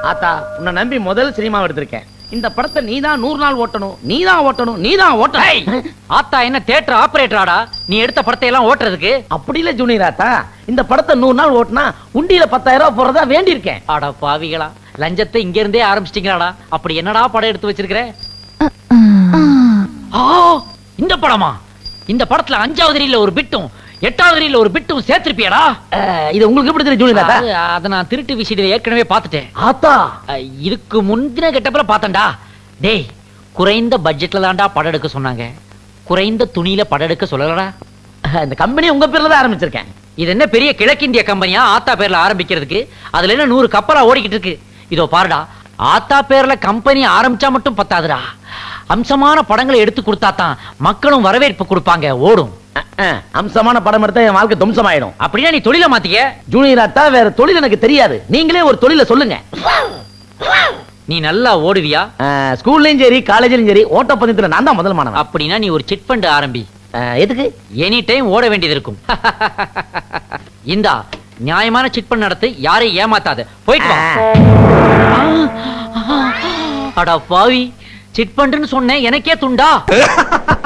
ஆத்தா உன்னை நம்பி முதல் சினிமா எடுத்திருக்கேன். இந்த படத்தை நீதான் 100 நாள் ஓட்டணும், நீதான் ஓட்டணும், நீதான் ஓட்டணும். ஆத்தா என்ன தியேட்டர் ஆபரேட்டராடா நீ எடுத்த படத்தை எல்லாம் ஓட்டுறதுக்கு? அப்படி இல்ல ஜூனியர் ஆத்தா, இந்த படத்தை 100 நாள் ஓட்டினா உண்டியில 10,000 ரூபாய் போறதா வேண்டி இருக்கேன். அட பாவிகளா, லஞ்சத்தை இங்க இருந்தே ஆரம்பிச்சிட்டீங்களாடா? அப்படி என்னடா படம் எடுத்து வச்சிருக்கிற? இந்த படமா? இந்த படத்துல 5வது ரீல்ல ஒரு பிட்டும் 8வது ரீல்ல ஒரு பிட்டும் சேர்த்திருப்பியடா? இது உங்களுக்கு எப்படி தெரியும் ஜூனியர் ஆத்தா? அத நான் திருட்டு விஷயத்துல ஏற்கனவே பார்த்துட்டேன். ஆத்தா இதுக்கு முந்தின கெட்டப்பல பார்த்தேன்டா. டேய், குறைந்த பட்ஜெட்ல தான்டா படம் எடுக்க சொன்னாங்க, குறைந்த துணியில படம் எடுக்க சொல்லலடா. இந்த கம்பெனி உங்க பேர்ல தான் ஆரம்பிச்சிருக்கேன். இது என்ன பெரிய கிழக்கிந்திய கம்பெனியா ஆத்தா பேர்ல ஆரம்பிக்கிறதுக்கு? அதுல என்ன 100 கப்பலா ஓடிக்கிட்டு இருக்கு. இதோ பாருடா, ஆத்தா பேர்ல கம்பெனி ஆரம்பிச்சா மட்டும் பத்தாதுடா, அம்சமான படங்களை எடுத்து கொடுத்தா தான் மக்களும் வரவேற்பு கொடுப்பாங்க, ஓடும். அம்சமான படம் எடுத்தா என் வாழ்க்கை தும்சமாயிடும். அப்படின்னா நீ தொழில மாத்திக்க. ஜூனியர் ஆத்தா, வேற தொழில் எனக்கு தெரியாது, நீங்களே ஒரு தொழில சொல்லுங்க. நீ நல்லா ஓடுவியா? ஸ்கூல்லயும் சரி காலேஜ்லயும் சரி ஓட்டப்பந்தயத்துல நான் தான் முதல் மாணவன். அப்படின்னா நீ ஒரு சிட் ஃபண்ட் ஆரம்பி. எதுக்கு? எனி டைம் ஓட வேண்டியது இருக்கும். இந்தா நியாயமான சிட் ஃபண்ட் நடத்து, யாரையும் ஏமாத்தாத, போயிட்டு வா. அட பாவி, சிட் ஃபண்ட்னு சொன்னேன், எனக்கே துண்டா.